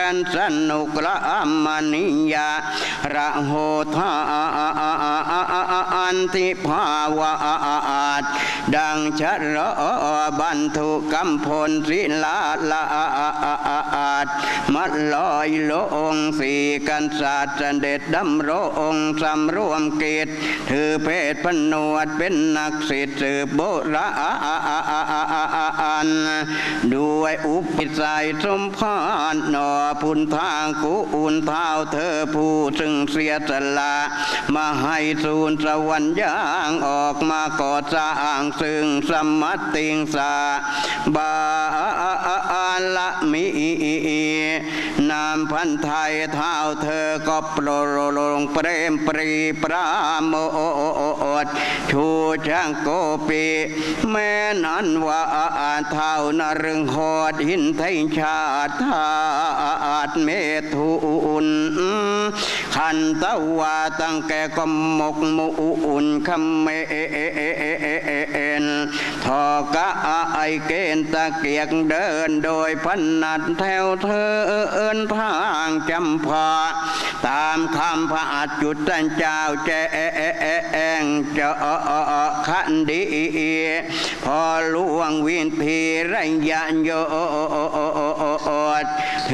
กันสนุกละมณิยาระโหธาอันติภาวะดังชะรบันทุกัมพลศิลาละมัดลอยลงสีกันศาสตร์เสด็จดำรงสำรวมกิจถือเพศพนวดเป็นนักศิษย์สืบโบราณด้วยอุปิสัยสมพานนอพุนทางกุอุนเท้าเธอผู้ซึ่งเสียสละมาให้สูนสวรรค์ย่างออกมาก่อสร้างซึ่งสมัตติงสาบาละมีนามพันไทยเท้าเธอก็โปรลงเปรมปรีปราโมดชูช่างโกปีแม่นั้นว่าเท้านรึงโหดหินไทยชาติธาตุเมถุนขันตะวาตั้งแก่กมกมุอุ่นคำเมนทอกะไอเกณฑ์ตะเกียกเดินโดยพนัดแถวเธอทางจำพาตามคำพระอัจจุตันเจ้าแจงเจาะขันดีพอลวงวินพีไรยันโย